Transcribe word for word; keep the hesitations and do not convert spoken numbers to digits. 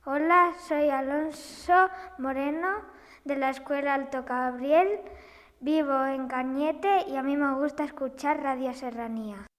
Hola, soy Alonso Moreno de la Escuela Alto Gabriel. Vivo en Cañete y a mí me gusta escuchar Radio Serranía.